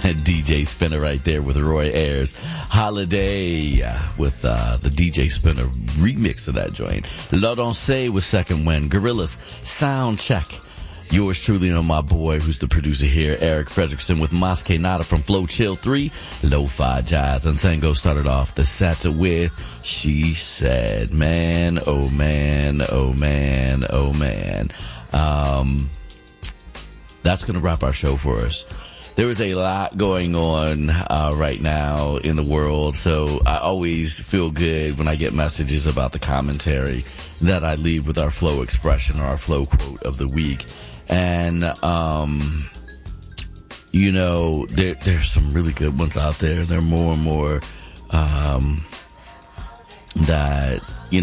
DJ Spinner right there with Roy Ayers. Holiday with the DJ Spinner remix of that joint. L'Odense with Second Wind. Gorillaz, Sound Check. Yours truly, my boy, who's the producer here, Eric Fredrickson with Mas Que Nada from Flow Chill 3, Lo-Fi Jazz. And Sango started off the set with She Said. Man, oh man, oh man, oh man. That's going to wrap our show for us. There is a lot going on right now in the world, so I always feel good when I get messages about the commentary that I leave with our flow expression or our flow quote of the week. And, there's some really good ones out there. There are more and more that,